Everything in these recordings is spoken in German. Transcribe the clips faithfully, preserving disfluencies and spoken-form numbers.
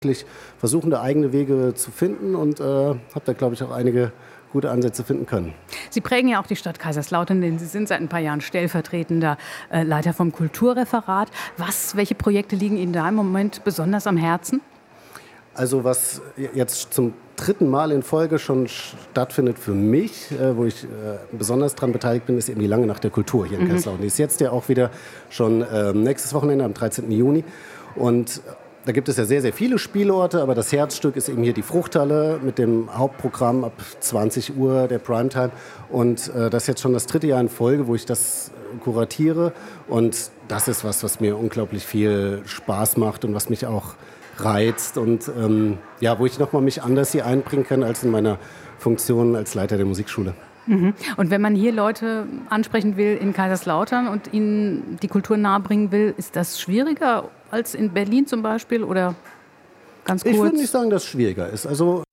versuchen, da eigene Wege zu finden und äh, habe da, glaube ich, auch einige gute Ansätze finden können. Sie prägen ja auch die Stadt Kaiserslautern, denn Sie sind seit ein paar Jahren stellvertretender äh, Leiter vom Kulturreferat. Was, welche Projekte liegen Ihnen da im Moment besonders am Herzen? Also was jetzt zum dritten Mal in Folge schon stattfindet für mich, äh, wo ich äh, besonders daran beteiligt bin, ist eben die Lange Nacht der Kultur hier in mhm. Kaiserslautern. Die ist jetzt ja auch wieder schon äh, nächstes Wochenende am dreizehnten Juni. Und da gibt es ja sehr, sehr viele Spielorte, aber das Herzstück ist eben hier die Fruchthalle mit dem Hauptprogramm ab zwanzig Uhr, der Primetime. Und äh, das ist jetzt schon das dritte Jahr in Folge, wo ich das kuratiere. Und das ist was, was mir unglaublich viel Spaß macht und was mich auch reizt. Und ähm, ja, wo ich nochmal mich anders hier einbringen kann als in meiner Funktion als Leiter der Musikschule. Mhm. Und wenn man hier Leute ansprechen will in Kaiserslautern und ihnen die Kultur nahebringen will, ist das schwieriger als in Berlin zum Beispiel oder ganz kurz? Ich würde nicht sagen, dass es schwieriger ist. Also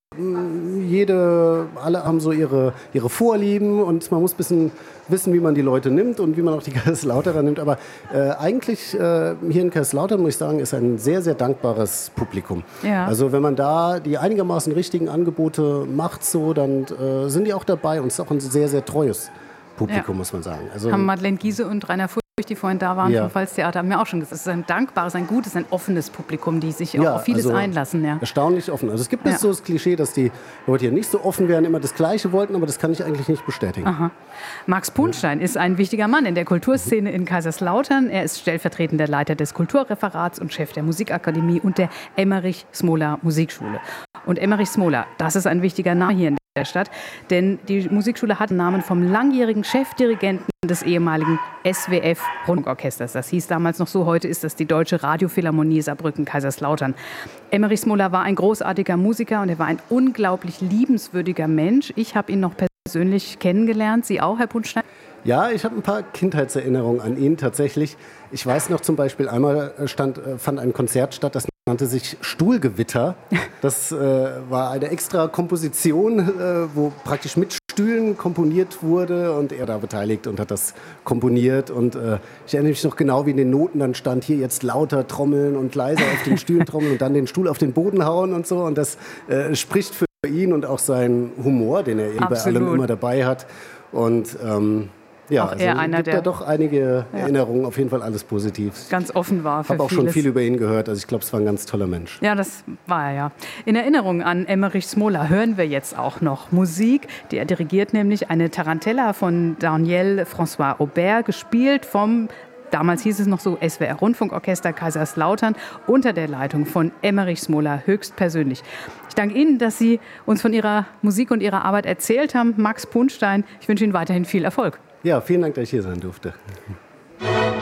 jede, alle haben so ihre, ihre Vorlieben und man muss ein bisschen wissen, wie man die Leute nimmt und wie man auch die Kaiserslauterer nimmt. Aber äh, eigentlich äh, hier in Kaiserslautern, muss ich sagen, ist ein sehr, sehr dankbares Publikum. Ja. Also wenn man da die einigermaßen richtigen Angebote macht, so, dann äh, sind die auch dabei und es ist auch ein sehr, sehr treues Publikum, ja. muss man sagen. Also, haben Madeleine Giese und Rainer Furcht, die vorhin da waren ja. vom Pfalztheater, haben mir auch schon gesagt, es ist ein dankbares, ein gutes, ein offenes Publikum, die sich auch ja, auf vieles also einlassen. Ja. Erstaunlich offen. Also es gibt ja. nicht so das Klischee, dass die Leute hier nicht so offen wären, immer das Gleiche wollten, aber das kann ich eigentlich nicht bestätigen. Aha. Max Punstein ja. ist ein wichtiger Mann in der Kulturszene in Kaiserslautern. Er ist stellvertretender Leiter des Kulturreferats und Chef der Musikakademie und der Emmerich-Smola Musikschule. Und Emmerich-Smola, das ist ein wichtiger Name hier in der Stadt, denn die Musikschule hat den Namen vom langjährigen Chefdirigenten des ehemaligen S W F-Rundfunkorchesters. Das hieß damals noch so, heute ist das die Deutsche Radiophilharmonie Saarbrücken-Kaiserslautern. Emmerich-Smola war ein großartiger Musiker und er war ein unglaublich liebenswürdiger Mensch. Ich habe ihn noch persönlich kennengelernt. Sie auch, Herr Punstein? Ja, ich habe ein paar Kindheitserinnerungen an ihn tatsächlich. Ich weiß noch zum Beispiel, einmal stand, fand ein Konzert statt, das nannte sich Stuhlgewitter. Das äh, war eine extra Komposition, äh, wo praktisch mit Stühlen komponiert wurde und er da beteiligt und hat das komponiert. Und äh, ich erinnere mich noch genau, wie in den Noten dann stand, hier jetzt lauter trommeln und leiser auf den Stühlen trommeln und dann den Stuhl auf den Boden hauen und so. Und das äh, spricht für ihn und auch seinen Humor, den er eben bei allem immer dabei hat. Und ähm, ja, auch also er einer, gibt der da doch einige ja. Erinnerungen, auf jeden Fall alles positiv. Ganz offen war für Ich habe auch vieles. schon viel über ihn gehört, also ich glaube, es war ein ganz toller Mensch. Ja, das war er ja. In Erinnerung an Emmerich-Smola hören wir jetzt auch noch Musik. Er dirigiert nämlich eine Tarantella von Daniel François Aubert, gespielt vom, damals hieß es noch so, S W R-Rundfunkorchester Kaiserslautern unter der Leitung von Emmerich-Smola höchstpersönlich. Ich danke Ihnen, dass Sie uns von Ihrer Musik und Ihrer Arbeit erzählt haben. Max Punstein, ich wünsche Ihnen weiterhin viel Erfolg. Ja, vielen Dank, dass ich hier sein durfte.